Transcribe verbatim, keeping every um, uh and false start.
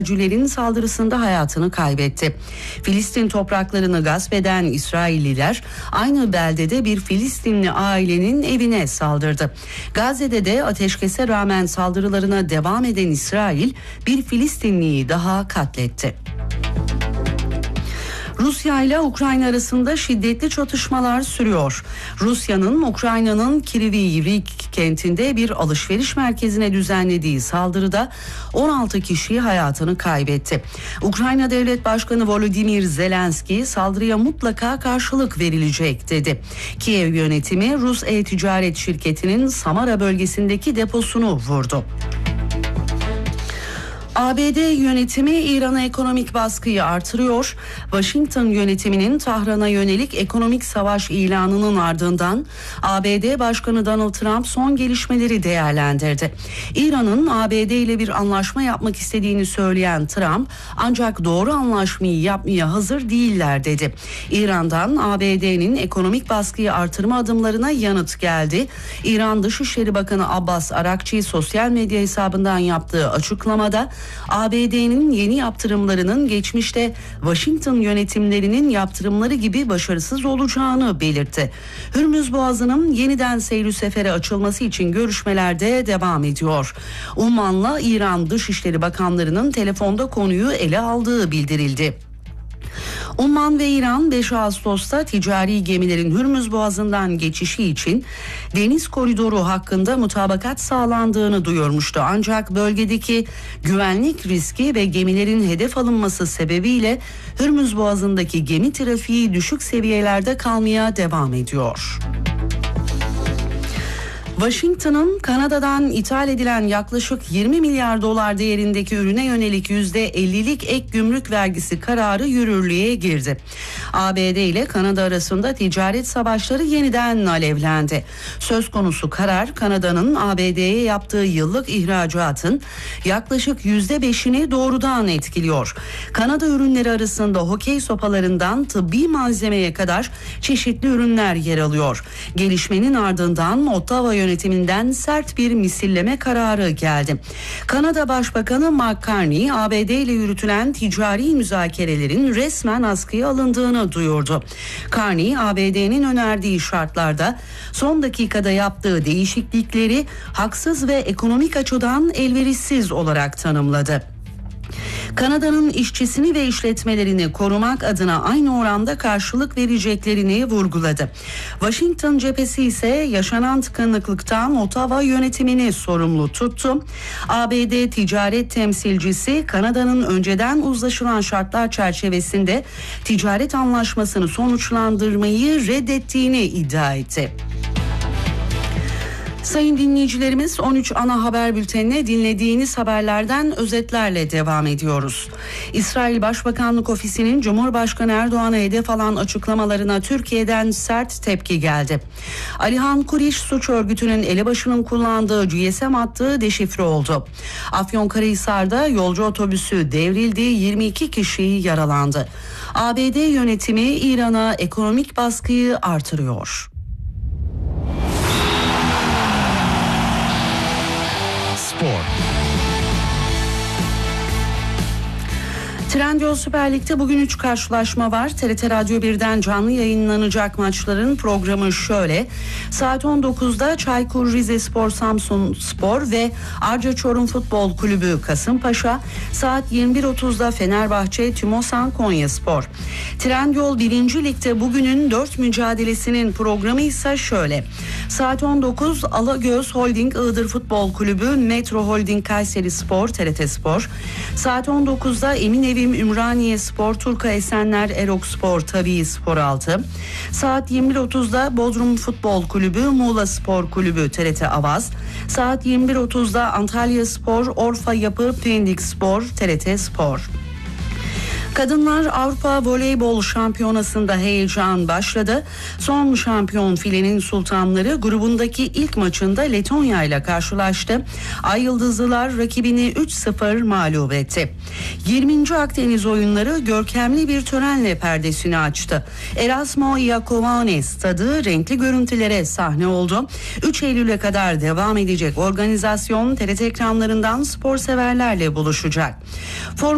Cülerin saldırısında hayatını kaybetti. Filistin topraklarını gasp eden İsrailliler aynı beldede bir Filistinli ailenin evine saldırdı. Gazze'de de ateşkese rağmen saldırılarına devam eden İsrail bir Filistinliyi daha katletti. Rusya ile Ukrayna arasında şiddetli çatışmalar sürüyor. Rusya'nın Ukrayna'nın Kryvyi Rih kentinde bir alışveriş merkezine düzenlediği saldırıda on altı kişi hayatını kaybetti. Ukrayna Devlet Başkanı Volodymyr Zelenski saldırıya mutlaka karşılık verilecek dedi. Kiev yönetimi Rus e-ticaret şirketinin Samara bölgesindeki deposunu vurdu. A B D yönetimi İran'a ekonomik baskıyı artırıyor. Washington yönetiminin Tahran'a yönelik ekonomik savaş ilanının ardından A B D Başkanı Donald Trump son gelişmeleri değerlendirdi. İran'ın A B D ile bir anlaşma yapmak istediğini söyleyen Trump, ancak doğru anlaşmayı yapmaya hazır değiller dedi. İran'dan A B D'nin ekonomik baskıyı artırma adımlarına yanıt geldi. İran Dışişleri Bakanı Abbas Arakçi sosyal medya hesabından yaptığı açıklamada A B D'nin yeni yaptırımlarının geçmişte Washington yönetimlerinin yaptırımları gibi başarısız olacağını belirtti. Hürmüz Boğazı'nın yeniden seyri sefere açılması için görüşmelerde devam ediyor. Umman'la İran Dışişleri Bakanlarının telefonda konuyu ele aldığı bildirildi. Umman ve İran beş Ağustos'ta ticari gemilerin Hürmüz Boğazı'ndan geçişi için deniz koridoru hakkında mutabakat sağlandığını duyurmuştu. Ancak bölgedeki güvenlik riski ve gemilerin hedef alınması sebebiyle Hürmüz Boğazı'ndaki gemi trafiği düşük seviyelerde kalmaya devam ediyor. Washington'ın Kanada'dan ithal edilen yaklaşık yirmi milyar dolar değerindeki ürüne yönelik yüzde ellilik ek gümrük vergisi kararı yürürlüğe girdi. A B D ile Kanada arasında ticaret savaşları yeniden alevlendi. Söz konusu karar Kanada'nın A B D'ye yaptığı yıllık ihracatın yaklaşık yüzde beşini doğrudan etkiliyor. Kanada ürünleri arasında hokey sopalarından tıbbi malzemeye kadar çeşitli ürünler yer alıyor. Gelişmenin ardından Ottawa yönetiminden sert bir misilleme kararı geldi. Kanada Başbakanı Mark Carney, A B D ile yürütülen ticari müzakerelerin resmen askıya alındığını duyurdu. Carney, A B D'nin önerdiği şartlarda son dakikada yaptığı değişiklikleri haksız ve ekonomik açıdan elverişsiz olarak tanımladı. Kanada'nın işçisini ve işletmelerini korumak adına aynı oranda karşılık vereceklerini vurguladı. Washington cephesi ise yaşanan tıkanıklıktan Ottawa yönetimini sorumlu tuttu. A B D ticaret temsilcisi Kanada'nın önceden uzlaşılan şartlar çerçevesinde ticaret anlaşmasını sonuçlandırmayı reddettiğini iddia etti. Sayın dinleyicilerimiz, on üç ana haber bültenine dinlediğiniz haberlerden özetlerle devam ediyoruz. İsrail Başbakanlık Ofisi'nin Cumhurbaşkanı Erdoğan'a hedef alan açıklamalarına Türkiye'den sert tepki geldi. Alihan Kuriş suç örgütünün elebaşının kullandığı G S M hattı deşifre oldu. Afyonkarahisar'da yolcu otobüsü devrildi, yirmi iki kişi yaralandı. A B D yönetimi İran'a ekonomik baskıyı artırıyor. Spor. Trendyol Süper Lig'de bugün üç karşılaşma var. T R T Radyo birden canlı yayınlanacak maçların programı şöyle. Saat on dokuzda Çaykur Rizespor Samsun Spor ve Arca Çorum Futbol Kulübü Kasımpaşa. Saat yirmi bir otuzda Fenerbahçe Tümosan Konyaspor. Trendyol birinci Lig'de bugünün dört mücadelesinin programı ise şöyle. Saat on dokuz Alagöz Holding Iğdır Futbol Kulübü Metro Holding Kayseri Spor T R T Spor. Saat on dokuzda Eminevim Ümraniye Spor Turka Esenler Erok Spor Tabii Spor altı. Saat yirmi bir otuzda Bodrum Futbol Kulübü Muğla Spor Kulübü T R T Avaz. Saat yirmi bir otuzda Antalya Spor Orfa Yapı Pendik Spor T R T Spor. Kadınlar Avrupa Voleybol Şampiyonası'nda heyecan başladı. Son şampiyon filenin sultanları grubundaki ilk maçında Letonya ile karşılaştı. Ay Yıldızlılar rakibini üç sıfır mağlup etti. yirminci Akdeniz oyunları görkemli bir törenle perdesini açtı. Erasmo Iacovone stadı renkli görüntülere sahne oldu. üç Eylül'e kadar devam edecek organizasyon T R T ekranlarından spor severlerle buluşacak. Form